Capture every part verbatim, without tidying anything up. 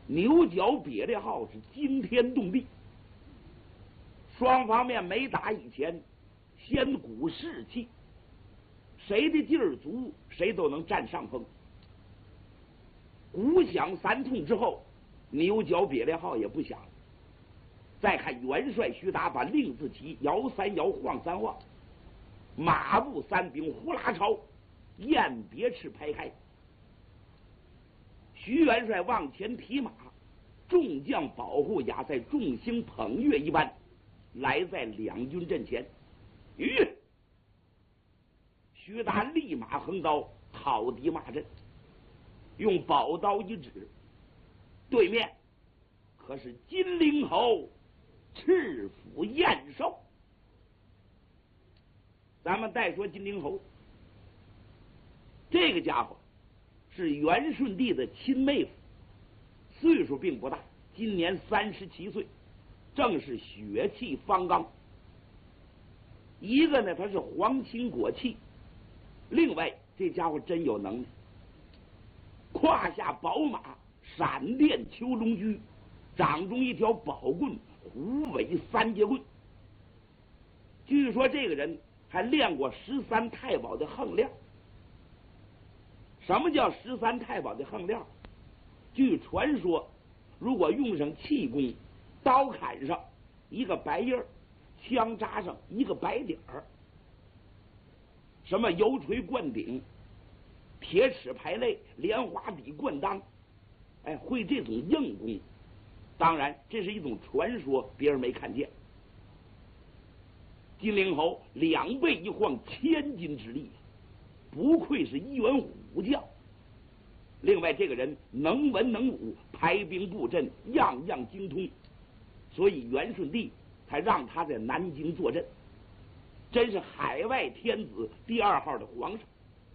牛角别列号是惊天动地。双方面没打以前，先鼓士气，谁的劲儿足，谁都能占上风。鼓响三通之后，牛角别列号也不响了。再看元帅徐达把令字旗摇三摇，晃三晃，马步三兵呼啦朝，雁别翅排开。徐元帅往前提马，众将保护压在众星捧月一般，来在两军阵前。吁！徐达立马横刀讨敌骂阵，用宝刀一指，对面可是金陵侯赤府燕寿。咱们再说金陵侯，这个家伙是元顺帝的亲妹夫，岁数并不大，今年三十七岁，正是血气方刚。一个呢，他是皇亲国戚，另外这家伙真有能耐，胯下宝马闪电囚龙驹，掌中一条宝棍虎尾三节棍。据说这个人还练过十三太保的横亮。什么叫十三太保的横亮？据传说，如果用上气功，刀砍上一个白印儿，枪扎上一个白点儿，什么油锤灌顶、铁齿排肋、莲花底灌裆，哎，会这种硬功。当然，这是一种传说，别人没看见。金陵侯两背一晃，千斤之力，不愧是一员武将。另外，这个人能文能武，排兵布阵样样精通，所以元顺帝才让他在南京坐镇，真是海外天子第二号的皇上。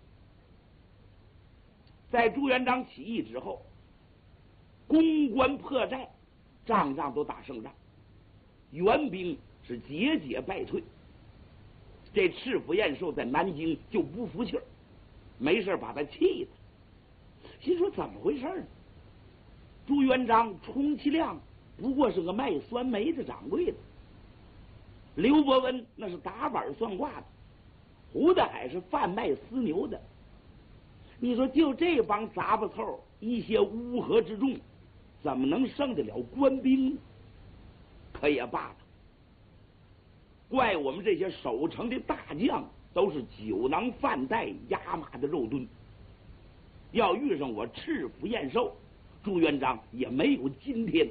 在朱元璋起义之后，攻关破寨，仗仗都打胜仗，元兵是节节败退。这赤府燕寿在南京就不服气儿，没事把他气的，心说怎么回事呢？朱元璋充其量不过是个卖酸梅的掌柜的，刘伯温那是打板算卦的，胡德海是贩卖丝牛的。你说就这帮杂巴凑，一些乌合之众，怎么能胜得了官兵呢？可也罢了，怪我们这些守城的大将都是酒囊饭袋、压马的肉盾。要遇上我赤府燕寿，朱元璋也没有今天。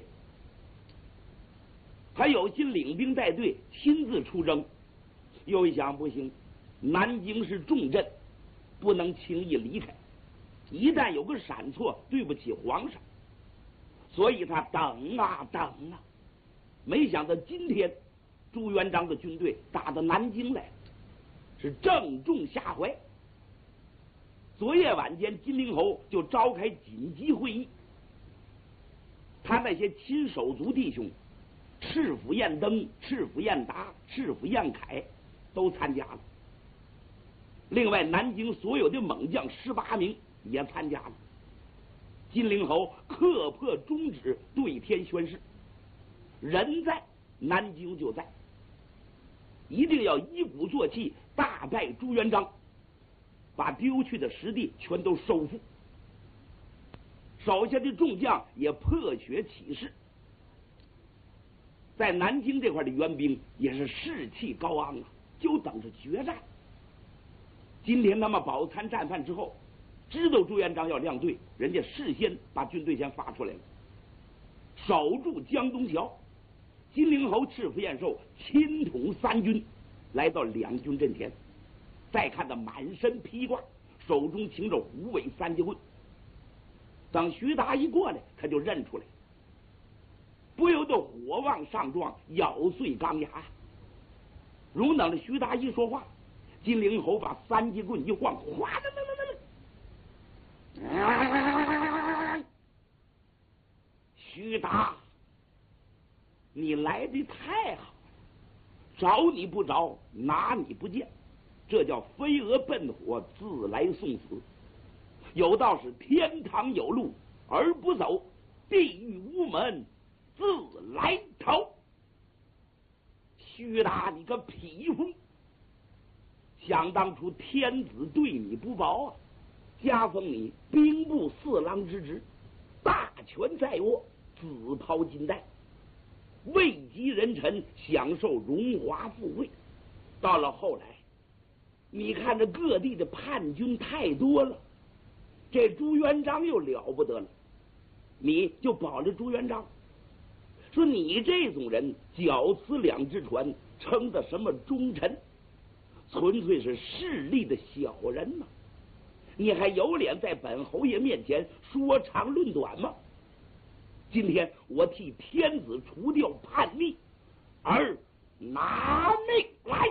还有心领兵带队亲自出征，又一想不行，南京是重镇，不能轻易离开，一旦有个闪错，对不起皇上。所以他等啊等啊，没想到今天朱元璋的军队打到南京来，是正中下怀。昨夜晚间，金陵侯就召开紧急会议，他那些亲手足弟兄，赤府燕登、赤府燕达、赤府燕凯都参加了。另外，南京所有的猛将十八名也参加了。金陵侯刻破中指，对天宣誓：人在，南京就在，一定要一鼓作气，大败朱元璋，把丢去的实地全都收复。手下的众将也破血起事，在南京这块的援兵也是士气高昂啊，就等着决战。今天他们饱餐战饭之后，知道朱元璋要亮队，人家事先把军队先发出来了，守住江东桥。金陵侯赤府燕寿亲统三军，来到两军阵前。再看他满身披挂，手中擎着虎尾三节棍。等徐达一过来，他就认出来，不由得火旺上壮，咬碎钢牙。容等着徐达一说话，金陵侯把三节棍一晃，哗啦啦啦啦！徐达，你来的太好了，找你不着，拿你不见，这叫飞蛾奔火，自来送死。有道是天堂有路而不走， 地狱无门，自来逃。徐达，你个匹夫！想当初天子对你不薄啊，加封你兵部侍郎之职，大权在握，紫袍金带，位极人臣，享受荣华富贵。到了后来，你看这各地的叛军太多了，这朱元璋又了不得了，你就保着朱元璋，说你这种人绞此两只船，称得什么忠臣？纯粹是势利的小人呐！你还有脸在本侯爷面前说长论短吗？今天我替天子除掉叛逆，而拿命来！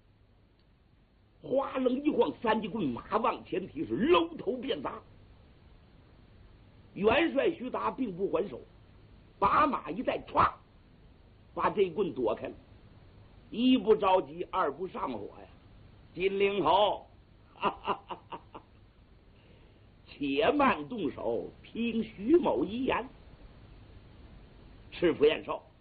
哗楞一晃，三节棍马往前提，是搂头便砸。元帅徐达并不还手，把马一带，歘，把这棍躲开了。一不着急，二不上火呀！金陵侯，哈哈哈哈哈！且慢动手，听徐某一言。赤福燕寿，